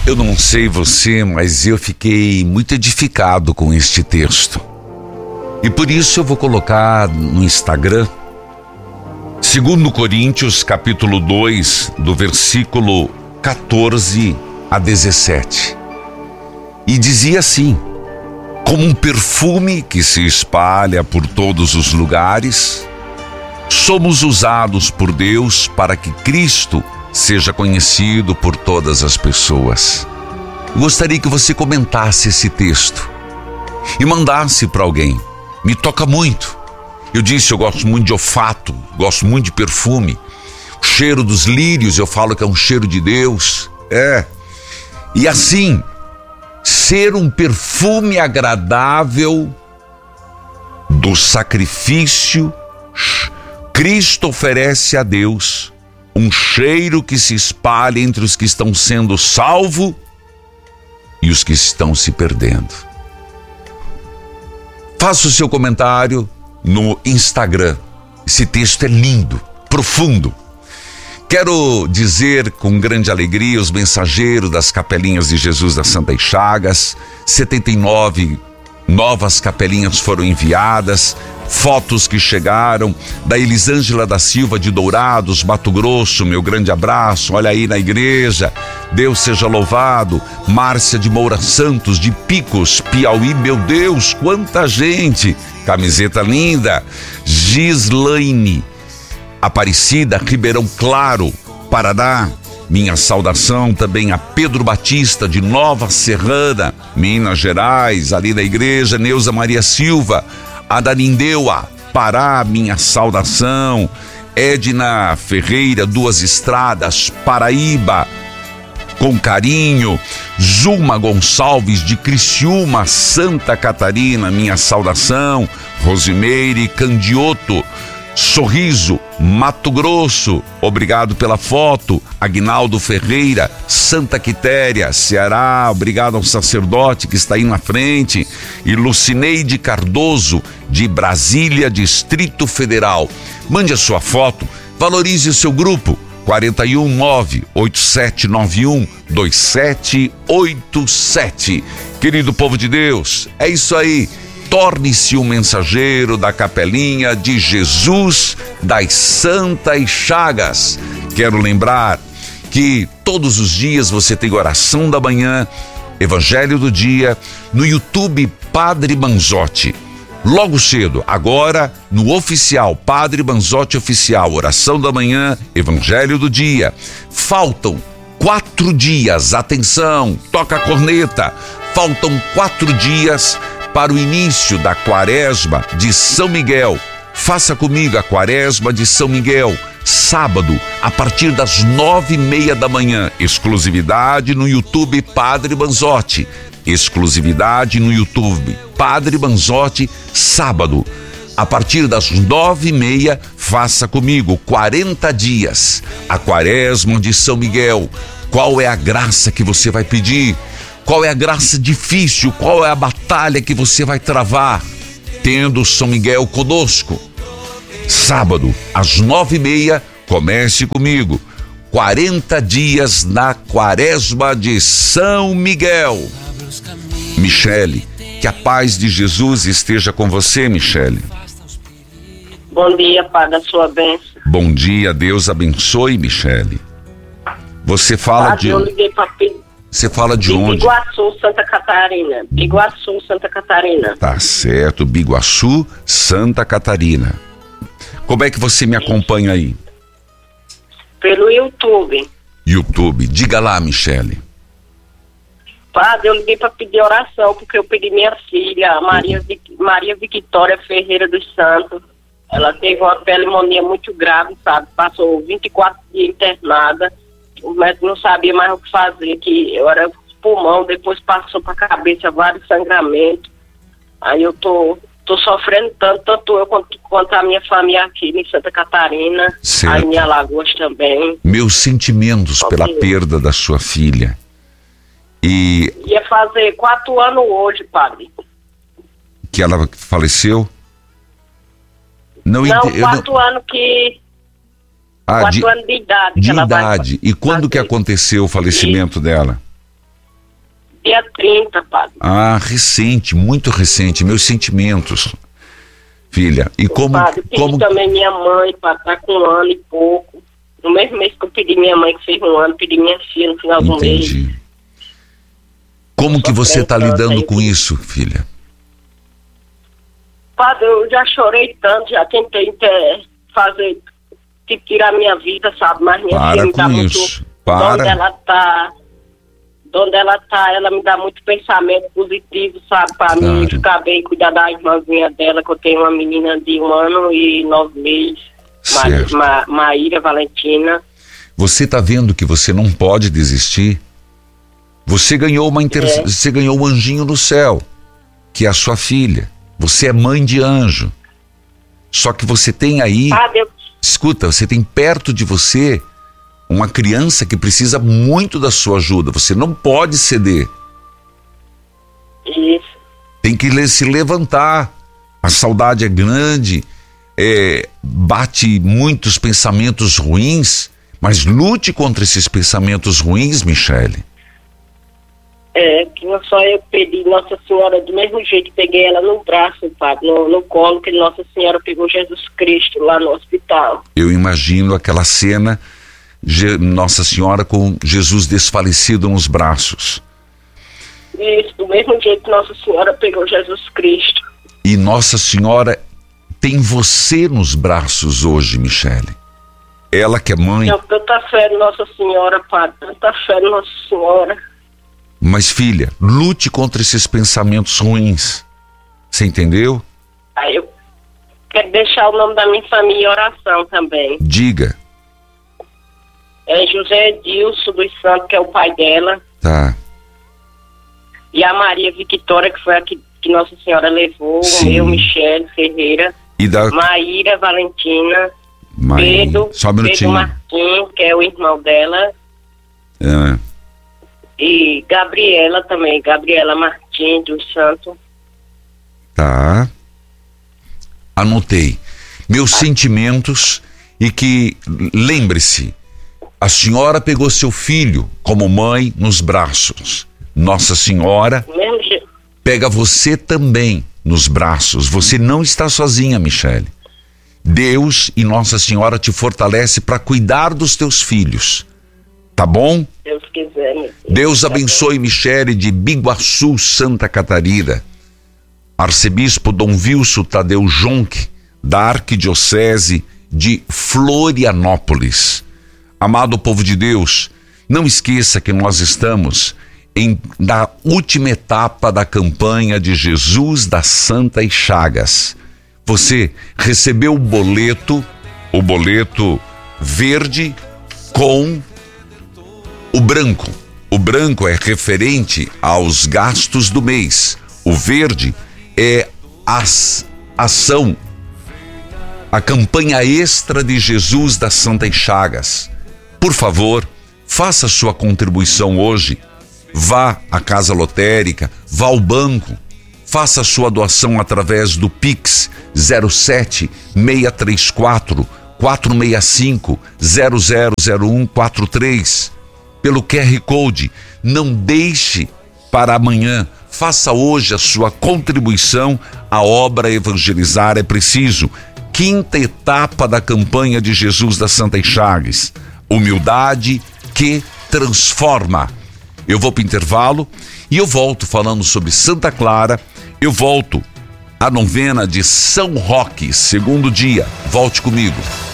Eu não sei você, mas eu fiquei muito edificado com este texto. E por isso eu vou colocar no Instagram, 2 Coríntios, capítulo 2, do versículo 14 a 17. E dizia assim: como um perfume que se espalha por todos os lugares, somos usados por Deus para que Cristo seja conhecido por todas as pessoas. Eu gostaria que você comentasse esse texto e mandasse para alguém. Me toca muito. Eu disse, eu gosto muito de olfato, gosto muito de perfume. O cheiro dos lírios, eu falo que é um cheiro de Deus. E assim, ser um perfume agradável do sacrifício, Cristo oferece a Deus um cheiro que se espalha entre os que estão sendo salvos e os que estão se perdendo. Faça o seu comentário no Instagram. Esse texto é lindo, profundo. Quero dizer com grande alegria os mensageiros das Capelinhas de Jesus das Santas Chagas, 79 novas capelinhas foram enviadas, fotos que chegaram da Elisângela da Silva de Dourados, Mato Grosso, meu grande abraço, olha aí na igreja, Deus seja louvado. Márcia de Moura Santos, de Picos, Piauí, meu Deus, quanta gente, camiseta linda. Gislaine Aparecida, Ribeirão Claro, Paraná, minha saudação também a Pedro Batista de Nova Serrana, Minas Gerais, ali da igreja. Neuza Maria Silva, Adanindeua, Pará, minha saudação. Edna Ferreira, Duas Estradas, Paraíba, com carinho. Zulma Gonçalves de Criciúma, Santa Catarina, minha saudação. Rosimeire Candioto, Sorriso, Mato Grosso, obrigado pela foto. Aguinaldo Ferreira, Santa Quitéria, Ceará, obrigado ao sacerdote que está aí na frente. E Lucineide Cardoso, de Brasília, Distrito Federal. Mande a sua foto, valorize o seu grupo, 419-8791-2787. Querido povo de Deus, é isso aí. Torne-se um mensageiro da Capelinha de Jesus das Santas Chagas. Quero lembrar que todos os dias você tem oração da manhã, Evangelho do Dia, no YouTube Padre Manzotti. Logo cedo, agora no oficial, Padre Manzotti Oficial, oração da manhã, Evangelho do Dia. Faltam 4 dias, atenção, toca a corneta, faltam 4 dias para o início da Quaresma de São Miguel. Faça comigo a Quaresma de São Miguel, sábado, a partir das 9h30 da manhã. Exclusividade no YouTube Padre Manzotti. Exclusividade no YouTube Padre Manzotti, sábado, a partir das 9h30. Faça comigo 40 dias, a Quaresma de São Miguel. Qual é a graça que você vai pedir? Qual é a graça difícil? Qual é a batalha que você vai travar? Tendo São Miguel conosco. Sábado, às 9h30, comece comigo. 40 dias na Quaresma de São Miguel. Michele, que a paz de Jesus esteja com você, Michele. Bom dia, Padre, a sua bênção. Bom dia, Deus abençoe, Michele. Você fala Padre, eu liguei para pedir. Você fala de onde? Biguaçu, Santa Catarina. Biguaçu, Santa Catarina. Tá certo, Biguaçu, Santa Catarina. Como é que você me acompanha aí? Pelo YouTube. YouTube. Diga lá, Michele. Padre, eu liguei para pedir oração, porque eu pedi minha filha, Maria Victória Ferreira dos Santos. Ela teve uma pneumonia muito grave, sabe? Passou 24 dias internada. O médico não sabia mais o que fazer, que eu era pulmão, depois passou para a cabeça vários sangramentos. Aí eu tô sofrendo tanto eu quanto a minha família aqui em Santa Catarina, certo. Aí em Alagoas também. Meus sentimentos pela perda da sua filha. E ia fazer 4 anos hoje, Padre. Que ela faleceu? Não, 4 anos que... 4 anos de idade. De idade. E quando que aconteceu o falecimento dela? dia 30, padre. Ah, recente, muito recente. Meus sentimentos, filha. E como... Padre, pedi também minha mãe, padre, tá com 1 ano e pouco. No mesmo mês que eu pedi minha mãe, que fez 1 ano, pedi minha filha no final do mês. Entendi. Como que você está lidando com isso, filha? Padre, eu já chorei tanto, já tentei fazer, tipo, tirar minha vida, sabe? Mas minha filha me dá muito... Para. Onde ela tá, ela me dá muito pensamento positivo, sabe? Pra mim ficar bem, cuidar da irmãzinha dela, que eu tenho uma menina de 1 ano e 9 meses. Maíra Valentina. Você tá vendo que você não pode desistir? Você ganhou você ganhou um anjinho no céu, que é a sua filha. Você é mãe de anjo. Só que você tem aí... Escuta, você tem perto de você uma criança que precisa muito da sua ajuda. Você não pode ceder. Isso. Tem que se levantar. A saudade é grande, bate muitos pensamentos ruins, mas lute contra esses pensamentos ruins, Michele. Que só eu pedi Nossa Senhora, do mesmo jeito, peguei ela no braço, padre, no colo, que Nossa Senhora pegou Jesus Cristo lá no hospital. Eu imagino aquela cena, Nossa Senhora com Jesus desfalecido nos braços. Isso, do mesmo jeito que Nossa Senhora pegou Jesus Cristo. E Nossa Senhora tem você nos braços hoje, Michele. Ela que é mãe. Tenho tanta fé em Nossa Senhora, padre, tanta fé em Nossa Senhora. Mas, filha, lute contra esses pensamentos ruins. Você entendeu? Aí eu quero deixar o nome da minha família em oração também. Diga. É José Edilson dos Santos, que é o pai dela. Tá. E a Maria Victória, que foi a que Nossa Senhora levou. Sim. O meu, Michele Ferreira. E da... Maíra Valentina. Pedro, só um minutinho. Pedro Martins, que é o irmão dela. E Gabriela também, Gabriela Martins dos Santos. Tá. Anotei. Meus sentimentos e que, lembre-se, a senhora pegou seu filho como mãe nos braços. Nossa Senhora pega você também nos braços. Você não está sozinha, Michele. Deus e Nossa Senhora te fortalece para cuidar dos teus filhos. Tá bom? Deus quiser. Deus abençoe Michele de Biguaçu, Santa Catarina. Arcebispo Dom Wilson Tadeu Jonque, da Arquidiocese de Florianópolis. Amado povo de Deus, não esqueça que nós estamos na última etapa da campanha de Jesus das Santas Chagas. Você recebeu o boleto verde com o branco. O branco é referente aos gastos do mês. O verde é a ação, a campanha extra de Jesus das Santas Chagas. Por favor, faça sua contribuição hoje. Vá à casa lotérica, vá ao banco, faça sua doação através do Pix 07 634 465 000143. Pelo QR Code. Não deixe para amanhã. Faça hoje a sua contribuição à obra Evangelizar é Preciso. 5ª etapa da campanha de Jesus das Santas Chagas. Humildade que transforma. Eu vou para o intervalo e eu volto falando sobre Santa Clara. Eu volto à novena de São Roque, 2º dia. Volte comigo.